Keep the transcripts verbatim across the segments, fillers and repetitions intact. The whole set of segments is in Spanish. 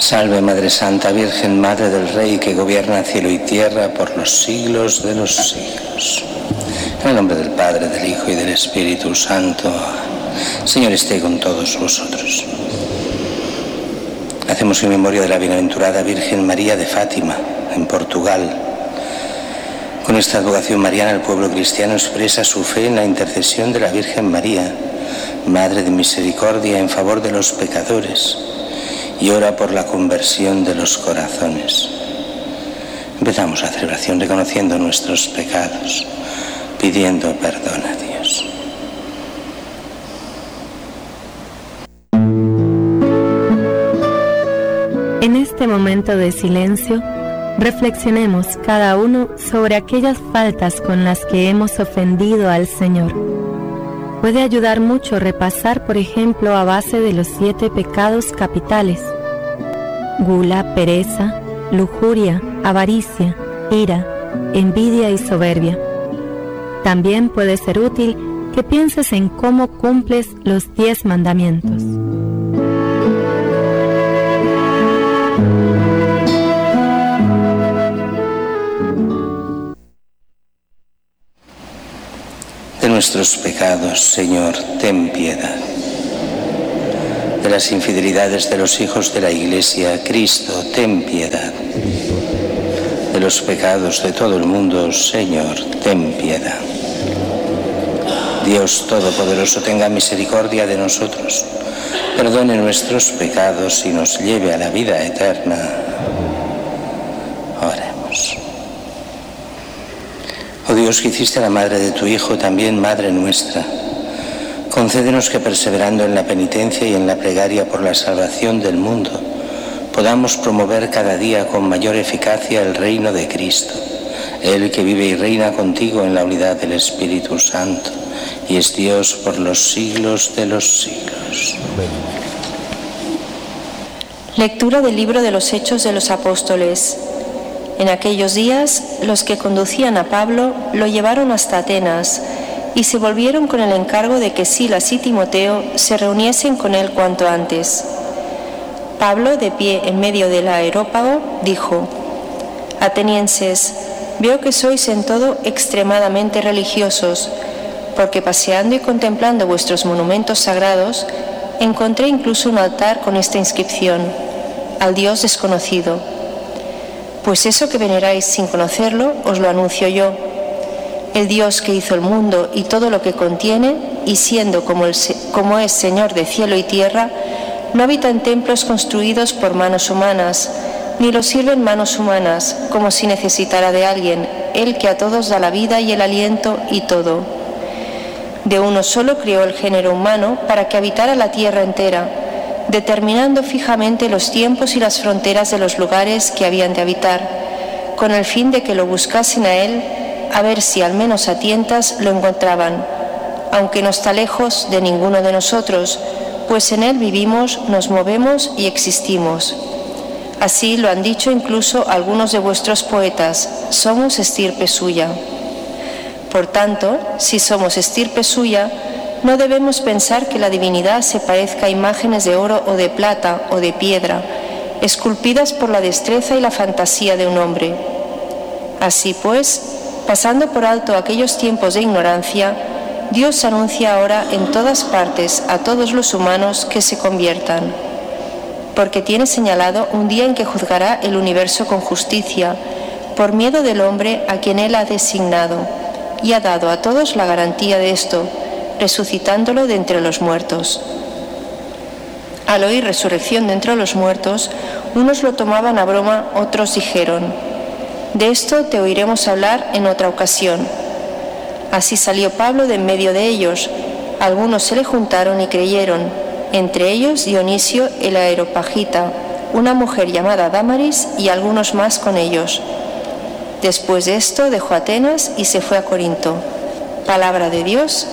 Salve Madre Santa, Virgen, Madre del Rey, que gobierna cielo y tierra por los siglos de los siglos. En el nombre del Padre, del Hijo y del Espíritu Santo. Señor, esté con todos vosotros. Hacemos en memoria de la bienaventurada Virgen María de Fátima, en Portugal. Con esta advocación mariana, el pueblo cristiano expresa su fe en la intercesión de la Virgen María, Madre de Misericordia, en favor de los pecadores, y ora por la conversión de los corazones. Empezamos la celebración reconociendo nuestros pecados, pidiendo perdón a Dios. En este momento de silencio, reflexionemos cada uno sobre aquellas faltas con las que hemos ofendido al Señor. Puede ayudar mucho repasar, por ejemplo, a base de los siete pecados capitales: gula, pereza, lujuria, avaricia, ira, envidia y soberbia. También puede ser útil que pienses en cómo cumples los diez mandamientos. De nuestros pecados, Señor, ten piedad. De las infidelidades de los hijos de la Iglesia, Cristo, ten piedad. De los pecados de todo el mundo, Señor, ten piedad. Dios Todopoderoso, tenga misericordia de nosotros, perdone nuestros pecados y nos lleve a la vida eterna. Oremos. Oh Dios, que hiciste a la madre de tu Hijo también madre nuestra, concédenos que, perseverando en la penitencia y en la plegaria por la salvación del mundo, podamos promover cada día con mayor eficacia el reino de Cristo, Él que vive y reina contigo en la unidad del Espíritu Santo, y es Dios por los siglos de los siglos. Amén. Lectura del libro de los Hechos de los Apóstoles. En aquellos días, los que conducían a Pablo lo llevaron hasta Atenas y se volvieron con el encargo de que Silas y Timoteo se reuniesen con él cuanto antes. Pablo, de pie en medio del areópago, dijo: Atenienses, veo que sois en todo extremadamente religiosos, porque paseando y contemplando vuestros monumentos sagrados, encontré incluso un altar con esta inscripción: al Dios desconocido. Pues eso que veneráis sin conocerlo, os lo anuncio yo. El Dios que hizo el mundo y todo lo que contiene, y siendo como, el, como es Señor de cielo y tierra, no habita en templos construidos por manos humanas, ni lo sirven manos humanas, como si necesitara de alguien, Él que a todos da la vida y el aliento y todo. De uno solo creó el género humano para que habitara la tierra entera, determinando fijamente los tiempos y las fronteras de los lugares que habían de habitar, con el fin de que lo buscasen a Él, a ver si al menos a tientas lo encontraban, aunque no está lejos de ninguno de nosotros, pues en Él vivimos, nos movemos y existimos. Así lo han dicho incluso algunos de vuestros poetas: somos estirpe suya. Por tanto, si somos estirpe suya, no debemos pensar que la divinidad se parezca a imágenes de oro o de plata o de piedra, esculpidas por la destreza y la fantasía de un hombre. Así pues, pasando por alto aquellos tiempos de ignorancia, Dios anuncia ahora en todas partes a todos los humanos que se conviertan, porque tiene señalado un día en que juzgará el universo con justicia, por miedo del hombre a quien Él ha designado, y ha dado a todos la garantía de esto, resucitándolo de entre los muertos. Al oír resurrección de entre los muertos, unos lo tomaban a broma, otros dijeron: de esto te oiremos hablar en otra ocasión. Así salió Pablo de en medio de ellos. Algunos se le juntaron y creyeron, entre ellos Dionisio el Areopagita, una mujer llamada Dámaris y algunos más con ellos. Después de esto dejó Atenas y se fue a Corinto. Palabra de Dios.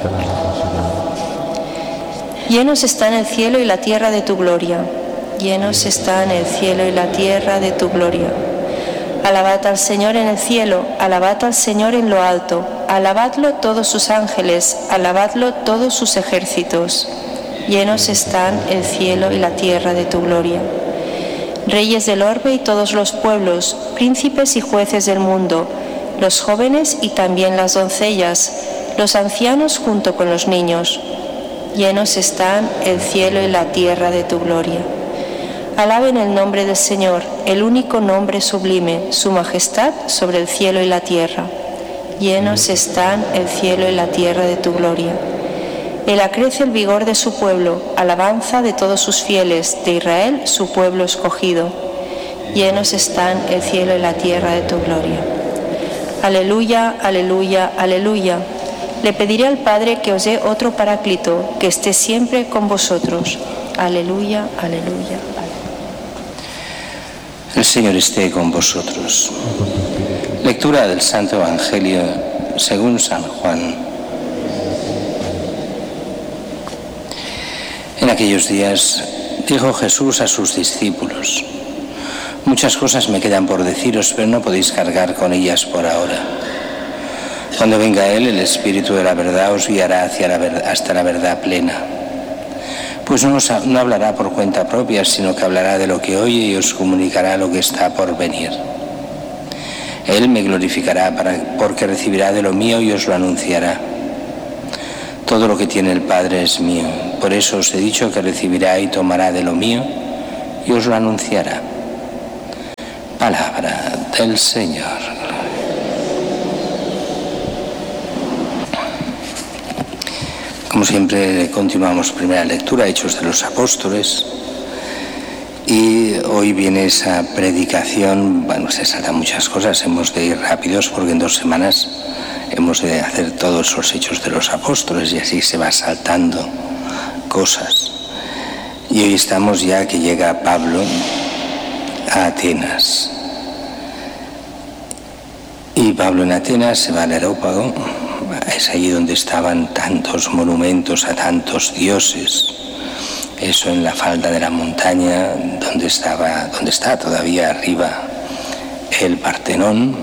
Llenos están el cielo y la tierra de tu gloria. Llenos están el cielo y la tierra de tu gloria. Alabad al Señor en el cielo, alabad al Señor en lo alto, alabadlo todos sus ángeles, alabadlo todos sus ejércitos. Llenos están el cielo y la tierra de tu gloria. reyes del orbe y todos los pueblos, príncipes y jueces del mundo, los jóvenes y también las doncellas, los ancianos junto con los niños. Llenos están el cielo y la tierra de tu gloria. Alaben el nombre del Señor, el único nombre sublime, su majestad sobre el cielo y la tierra. Llenos están el cielo y la tierra de tu gloria. Él acrece el vigor de su pueblo, alabanza de todos sus fieles, de Israel su pueblo escogido. Llenos están el cielo y la tierra de tu gloria. Aleluya, aleluya, aleluya. Le pediré al Padre que os dé otro paráclito, que esté siempre con vosotros. Aleluya, aleluya. El Señor esté con vosotros. Lectura del Santo Evangelio según San Juan. En aquellos días dijo Jesús a sus discípulos: muchas cosas me quedan por deciros, pero no podéis cargar con ellas por ahora. Cuando venga Él, el Espíritu de la verdad os guiará hacia la verdad, hasta la verdad plena. Pues no, os, no hablará por cuenta propia, sino que hablará de lo que oye y os comunicará lo que está por venir. Él me glorificará para, porque recibirá de lo mío y os lo anunciará. Todo lo que tiene el Padre es mío. Por eso os he dicho que recibirá y tomará de lo mío y os lo anunciará. Palabra del Señor. Como siempre, continuamos primera lectura, Hechos de los Apóstoles, y hoy viene esa predicación. Bueno, se saltan muchas cosas, hemos de ir rápidos porque en dos semanas hemos de hacer todos los Hechos de los Apóstoles y así se va saltando cosas. Y hoy estamos ya que llega Pablo a Atenas. Y Pablo en Atenas se va al Areópago. Es allí donde estaban tantos monumentos a tantos dioses. Eso en la falda de la montaña, donde estaba, donde está todavía arriba el Partenón,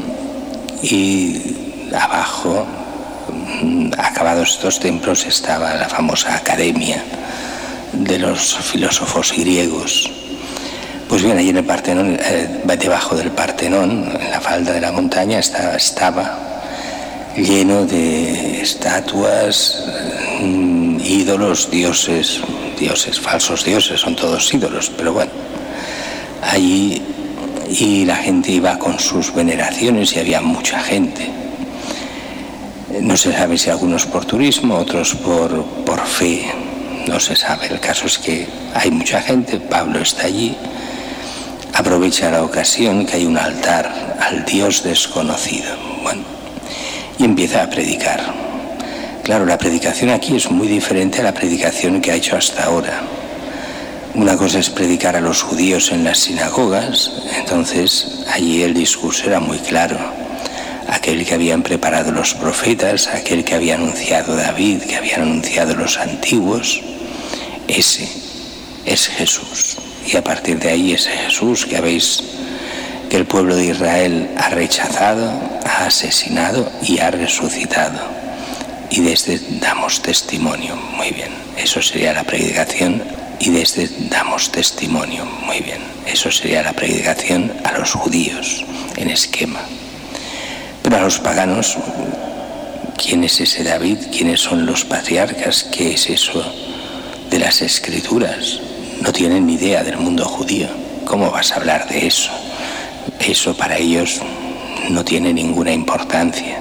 y abajo, acabados estos templos, estaba la famosa academia de los filósofos griegos. Pues bien, allí en el Partenón, eh, debajo del Partenón, en la falda de la montaña, estaba, estaba lleno de estatuas, ídolos, dioses, dioses, falsos dioses, son todos ídolos, pero bueno, allí, y la gente iba con sus veneraciones y había mucha gente. No se sabe si algunos por turismo, otros por, por fe, no se sabe. El caso es que hay mucha gente, Pablo está allí, aprovecha la ocasión que hay un altar al Dios desconocido. Bueno, y empieza a predicar. Claro, la predicación aquí es muy diferente a la predicación que ha hecho hasta ahora. Una cosa es predicar a los judíos en las sinagogas, entonces allí el discurso era muy claro. Aquel que habían preparado los profetas, aquel que había anunciado David, que habían anunciado los antiguos, ese es Jesús. Y a partir de ahí ese Jesús que habéis, que el pueblo de Israel ha rechazado, ha asesinado y ha resucitado. Y desde damos testimonio. Muy bien, eso sería la predicación. Y desde damos testimonio. Muy bien, eso sería la predicación a los judíos en esquema. Pero a los paganos, ¿quién es ese David? ¿Quiénes son los patriarcas? ¿Qué es eso de las Escrituras? No tienen ni idea del mundo judío. ¿Cómo vas a hablar de eso? Eso para ellos no tiene ninguna importancia.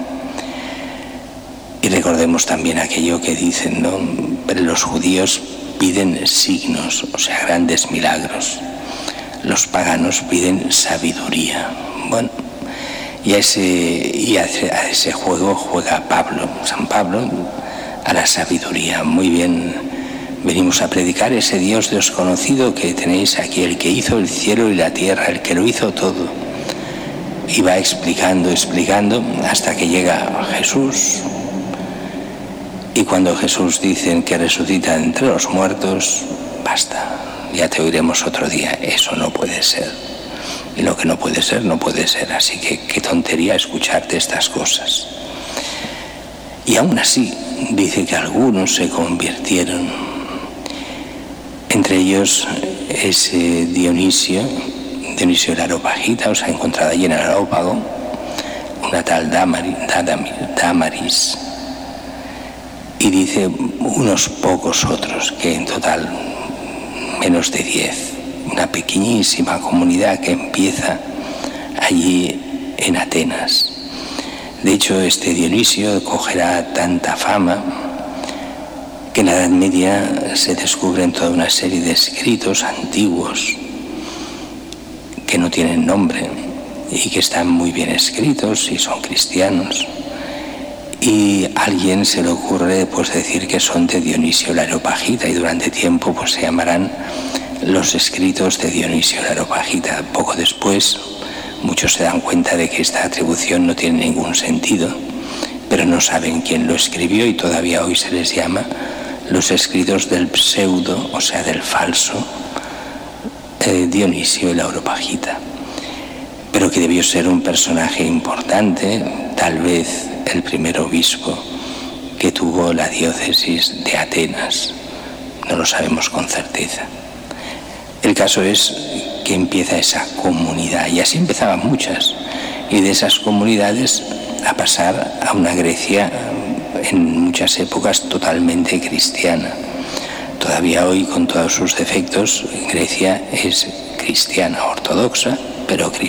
Y recordemos también aquello que dicen, ¿no? Los judíos piden signos, o sea, grandes milagros. Los paganos piden sabiduría. Bueno, y a ese, y a ese, a ese juego juega Pablo, San Pablo, a la sabiduría. Muy bien, venimos a predicar ese Dios desconocido que tenéis aquí, el que hizo el cielo y la tierra, el que lo hizo todo. Y va explicando, explicando, hasta que llega Jesús. Y cuando Jesús dice que resucita entre los muertos, basta, ya te oiremos otro día. Eso no puede ser. Y lo que no puede ser, no puede ser. Así que qué tontería escucharte estas cosas. Y aún así, dice que algunos se convirtieron. Entre ellos ese Dionisio, Dionisio el Areopagita, os ha encontrado allí en el Areópago, una tal Damaris, Damaris, y dice unos pocos otros, que en total menos de diez, una pequeñísima comunidad que empieza allí en Atenas. De hecho, este Dionisio cogerá tanta fama que en la Edad Media se descubren toda una serie de escritos antiguos que no tienen nombre y que están muy bien escritos y son cristianos. Y a alguien se le ocurre pues decir que son de Dionisio el Areopagita, y durante tiempo pues se llamarán los escritos de Dionisio el Areopagita. Poco después muchos se dan cuenta de que esta atribución no tiene ningún sentido, pero no saben quién lo escribió, y todavía hoy se les llama los escritos del pseudo, o sea, del falso eh, Dionisio el Areopagita, pero que debió ser un personaje importante, tal vez el primer obispo que tuvo la diócesis de Atenas. No lo sabemos con certeza. El caso es que empieza esa comunidad, y así empezaban muchas, y de esas comunidades a pasar a una Grecia en muchas épocas totalmente cristiana. Todavía hoy, con todos sus defectos, Grecia es cristiana, ortodoxa, pero cristiana.